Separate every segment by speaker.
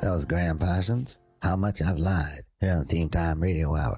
Speaker 1: That was Graham Parsons, How Much I've Lied, here on Theme Time Radio Hour.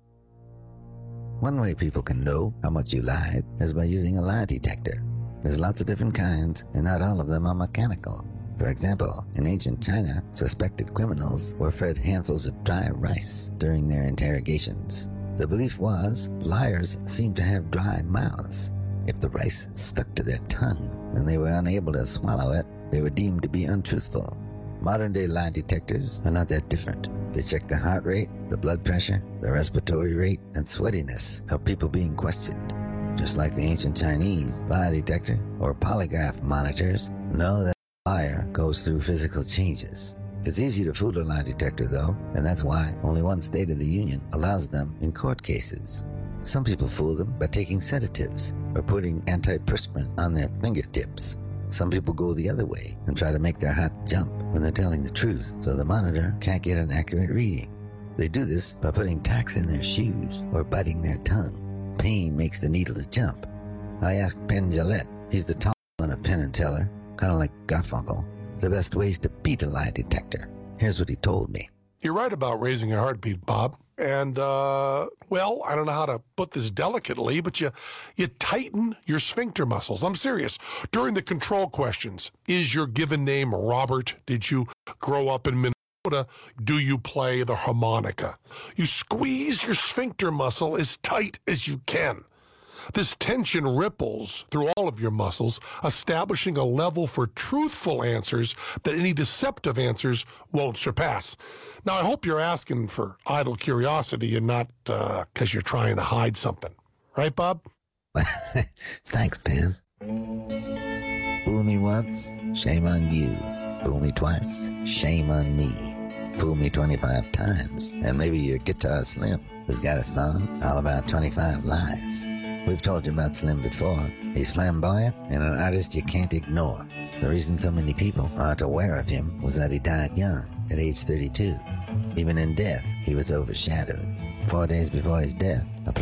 Speaker 1: One way people can know how much you lied is by using a lie detector. There's lots of different kinds, and not all of them are mechanical. For example, in ancient China, suspected criminals were fed handfuls of dry rice during their interrogations. The belief was liars seemed to have dry mouths. If the rice stuck to their tongue and they were unable to swallow it, they were deemed to be untruthful. Modern-day lie detectors are not that different. They check the heart rate, the blood pressure, the respiratory rate, and sweatiness of people being questioned. Just like the ancient Chinese lie detector or polygraph monitors know that a liar goes through physical changes. It's easy to fool a lie detector, though, and that's why only one state of the union allows them in court cases. Some people fool them by taking sedatives or putting antiperspirant on their fingertips. Some people go the other way and try to make their heart jump when they're telling the truth, so the monitor can't get an accurate reading. They do this by putting tacks in their shoes or biting their tongue. Pain makes the needles jump. I asked Penn Jillette, he's the tall one of Penn and Teller, kind of like Garfunkel, the best ways to beat a lie detector. Here's what he told me.
Speaker 2: You're right about raising your heartbeat, Bob. And, well, I don't know how to put this delicately, but you tighten your sphincter muscles. I'm serious. During the control questions, is your given name Robert? Did you grow up in Minnesota? Do you play the harmonica? You squeeze your sphincter muscle as tight as you can. This tension ripples through all of your muscles, establishing a level for truthful answers that any deceptive answers won't surpass. Now, I hope you're asking for idle curiosity and not because you're trying to hide something. Right, Bob?
Speaker 1: Thanks, Ben. Fool me once, shame on you. Fool me twice, shame on me. Fool me 25 times, and maybe you're Guitar Slim, who's got a song all about 25 lies. We've told you about Slim before. He's flamboyant and an artist you can't ignore. The reason so many people aren't aware of him was that he died young, at age 32. Even in death, he was overshadowed. 4 days before his death, a